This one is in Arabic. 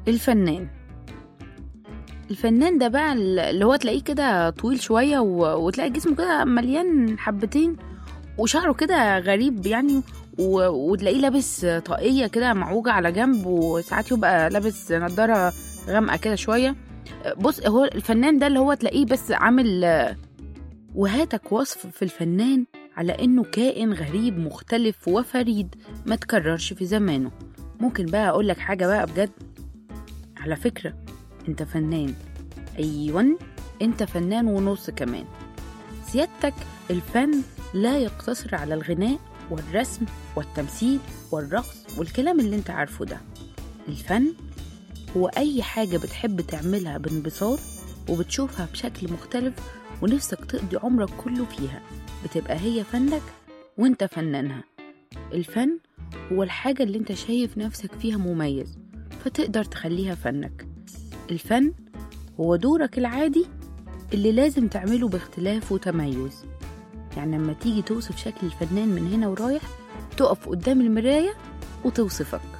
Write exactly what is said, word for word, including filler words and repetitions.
الفنان الفنان ده بقى اللي هو تلاقيه كده طويل شوية و... وتلاقي جسمه كده مليان حبتين وشعره كده غريب يعني و... وتلاقيه لابس طاقية كده معوجة على جنب، وساعات يبقى لابس نضارة غامقة كده شوية. بص، هو الفنان ده اللي هو تلاقيه بس عامل، وهاتك وصف في الفنان على إنه كائن غريب مختلف وفريد ما تكررش في زمانه. ممكن بقى أقولك حاجة بقى بجد، على فكرة انت فنان، ايوان انت فنان ونص كمان. سيادتك الفن لا يقتصر على الغناء والرسم والتمثيل والرقص والكلام اللي انت عارفه ده. الفن هو اي حاجة بتحب تعملها بانبساط وبتشوفها بشكل مختلف ونفسك تقضي عمرك كله فيها، بتبقى هي فنك وانت فنانها. الفن هو الحاجة اللي انت شايف نفسك فيها مميز فتقدر تخليها فنك. الفن هو دورك العادي اللي لازم تعمله باختلاف وتميز. يعني لما تيجي توصف شكل الفنان من هنا ورايح، تقف قدام المراية وتوصفك.